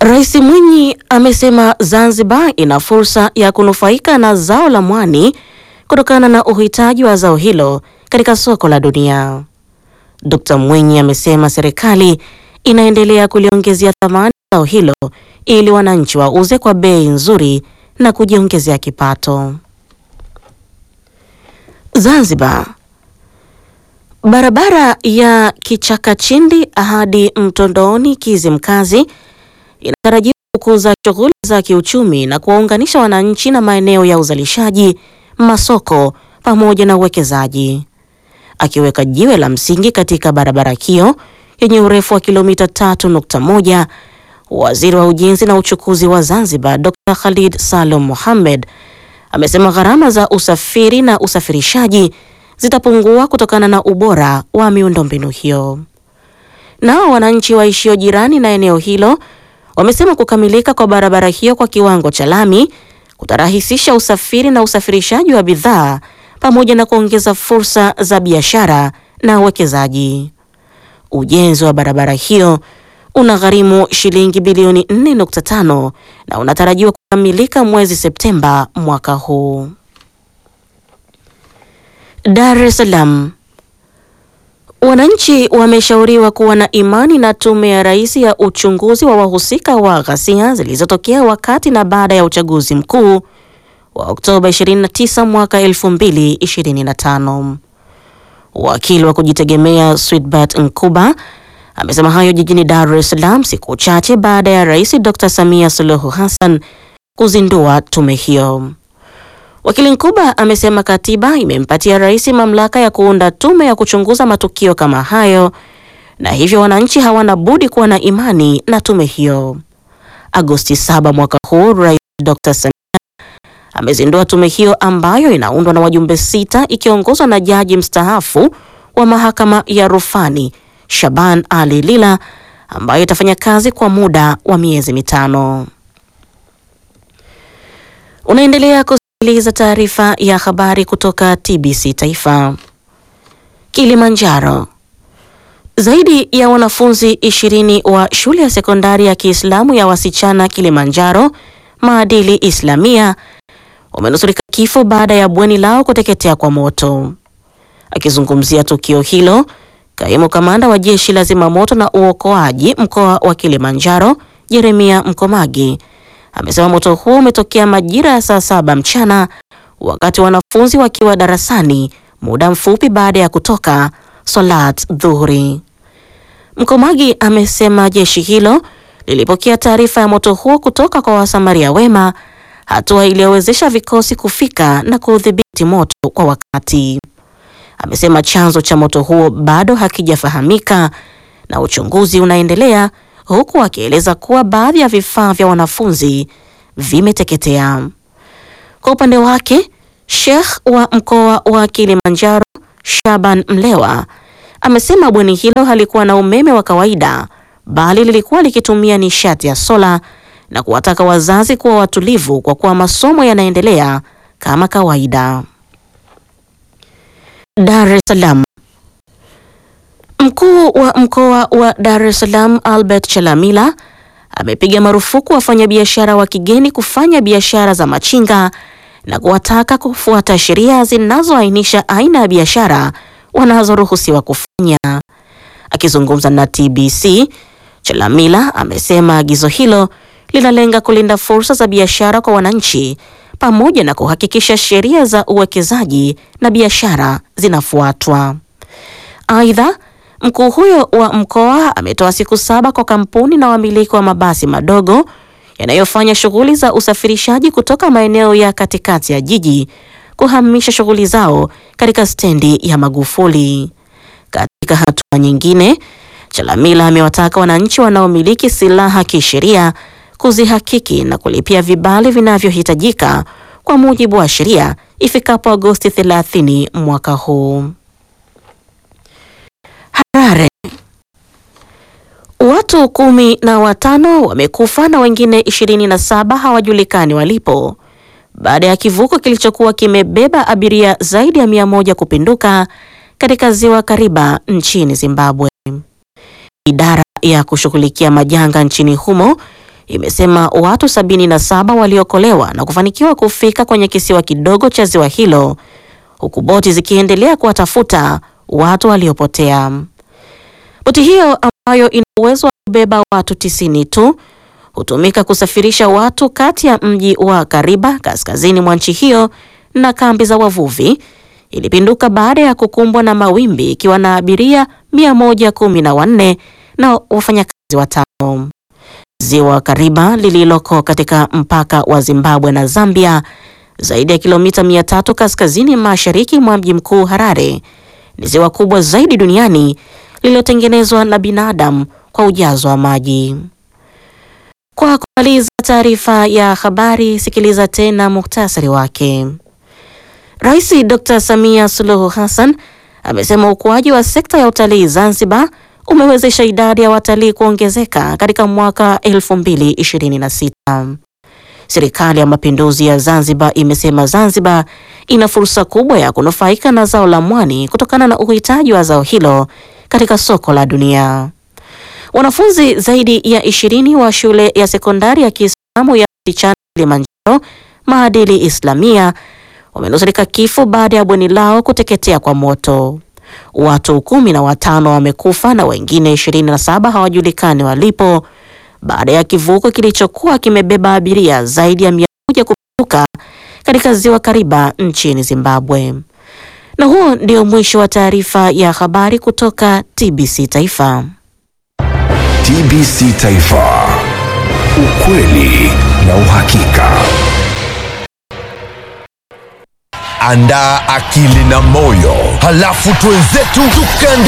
Rais Mwinyi amesema Zanzibar ina fursa ya kunufaika na zao la mwani kutokana na uhitaji wa zao hilo katika soko la dunia. Dr. Mwinyi amesema serikali inaendelea kuliongezea thamani zao hilo ili wananchi wauze kwa bei nzuri na kujiongezea kipato. Zanzibar. Barabara ya Kichakachindi hadi Mtondoni Kizimkazi inatarajiwa kukuza shughuli za kiuchumi na kuwaunganisha wananchi na maeneo ya uzalishaji, masoko pamoja na uwekezaji. Akiweka jiwe la msingi katika barabara hiyo yenye urefu wa kilomita 3.1, Waziri wa Ujenzi na Uchukuzi wa Zanzibar Dr. Khalid Salum Mohamed amesema gharama za usafiri na usafirishaji zitapungua kutokana na ubora wa miundombinu hiyo. Nao wananchi waishio jirani na eneo hilo wamesema kukamilika kwa barabara hiyo kwa kiwango cha lami kutarahisisha usafiri na usafirishaji wa bidhaa pamoja na kuongeza fursa za biashara na uwekezaji. Ujenzi wa barabara hiyo unagharimu shilingi bilioni 4.5 na unatarajiwa kukamilika mwezi Septemba mwaka huu. Dar es Salaam. Wananchi wameshauriwa kuwa na imani na Tume ya Rais ya uchunguzi wa wahusika wa ghasia zilizotokea wakati na baada ya uchaguzi mkuu wa Oktoba 29 mwaka 2025. Wakili wa kujitegemea Sweetbat Nkuba amesema hayo jijini Dar es Salaam siku chache baada ya Rais Dr. Samia Suluhu Hassan kuzindua tume hiyo. Wakili Nkuba amesema katiba imempatia rais mamlaka ya kuunda tume ya kuchunguza matukio kama hayo na hivyo wananchi hawana budi kuwa na imani na tume hiyo. Agosti 7 mwaka huu, Rais Dr. Samia amezindua tume hiyo ambayo inaundwa na wajumbe 6 ikiongozwa na jaji mstaafu wa mahakama ya rufani Shaban Ali Lila ambayo itafanya kazi kwa muda wa miezi 5. Unaendelea kusikiliza taarifa ya habari kutoka TBC Taifa. Kilimanjaro. Zaidi ya wanafunzi 20 wa shule ya sekondari ya Kiislamu ya wasichana Kilimanjaro Maadili Islamia wamenusurika kifo baada ya bweni lao kuteketea kwa moto. Akizungumzia tukio hilo, kaimu kamanda wa jeshi la zimamoto na uokoaji mkoa wa Kilimanjaro Jeremia Mkomagi amesema moto huo umetokea majira ya saa 7 mchana wakati wanafunzi wakiwa darasani muda mfupi baada ya kutoka salat dhuhuri. Mkomagi amesema jeshi hilo lilipokea taarifa ya moto huo kutoka kwa wasamaria wema, hatua iliyowezesha vikosi kufika na kudhibiti moto kwa wakati. Amesema chanzo cha moto huo bado hakijafahamika na uchunguzi unaendelea, huku akieleza kuwa baadhi ya vifaa vya wanafunzi vimeteketea. Kwa upande wake, Sheikh wa mkoa wa Kilimanjaro Shaban Mlewa amesema bweni hilo halikuwa na umeme wa kawaida bali lilikuwa likitumia nishati ya sola na kuwataka wazazi kuwa watulivu kwa kuwa masomo yanaendelea kama kawaida. Dar es Salaam. Mkuu wa mkoa wa Dar es Salaam Albert Chalamila amepiga marufuku wafanyabiashara wa kigeni kufanya biashara za machinga na kuwataka kufuata sheria zinazoainisha aina ya biashara wanazoruhusiwa kufanya. Akizungumza na TBC, Chalamila amesema agizo hilo linalenga kulinda fursa za biashara kwa wananchi pamoja na kuhakikisha sheria za uwekezaji na biashara zinafuatwa. Aidha, mkuu huyo wa mkoa ametoa siku 7 kwa kampuni na wamiliki wa mabasi madogo yanayofanya shughuli za usafirishaji kutoka maeneo ya katikati ya jiji kuhamisha shughuli zao katika stendi ya Magufuli. Katika hatua nyingine, Chalamila amewataka wananchi wanaomiliki silaha kisheria kuzihakiki na kulipia vibali vinavyohitajika kwa mujibu wa sheria ifikapo Agosti 30 mwaka huu. Harare. Watu 15 wamekufa na wengine 27 hawajulikani walipo baada ya kivuko kilichokuwa kimebeba abiria zaidi ya 100 kupinduka katika ziwa Kariba nchini Zimbabwe. Idara ya kushughulikia majanga nchini humo imesema watu 77 waliokolewa na kufanikiwa kufika kwenye kisiwa kidogo cha ziwa hilo, huku boti zikiendelea kuwatafuta watu waliopotea. Boti hiyo ambayo ina uwezo wa kubeba watu 90 tu hutumika kusafirisha watu kati ya mji wa Kariba kaskazini mwa nchi hiyo na kambi za wavuvi. Ilipinduka baada ya kukumbwa na mawimbi ikiwa na abiria 114 na wafanyakazi 5. Ziwa Kariba lililoko katika mpaka wa Zimbabwe na Zambia, zaidi ya kilomita 300 kaskazini mashariki mwa mji mkuu Harare, ni ziwa kubwa zaidi duniani lililotengenezwa na binadamu kwa ujazo wa maji. Kwa kumaliza taarifa ya habari, sikiliza tena muhtasari wake. Rais Dr. Samia Suluhu Hassan amesema ukuaji wa sekta ya utalii Zanzibar umewezesha idadi ya watalii kuongezeka katika mwaka 2026. Serikali ya Mapinduzi ya Zanzibar imesema Zanzibar ina fursa kubwa ya kunufaika na zao la mwani kutokana na uhitaji wa zao hilo katika soko la dunia. Wanafunzi zaidi ya 20 wa shule ya sekondari ya Kiislamu ya wasichana Kilimanjaro Maadili Islamia wamenusurika kifo baada ya bweni lao kuteketea kwa moto. Watu 15 wamekufa na wengine 27 hawajulikani walipo baada ya kivuko kilichokuwa kimebeba abiria zaidi ya 100 kupinduka katika ziwa Kariba nchini Zimbabwe. Na huo ndio mwisho wa taarifa ya habari kutoka TBC Taifa. TBC Taifa. Ukweli na uhakika. Andaa akili na moyo, halafu twenzetu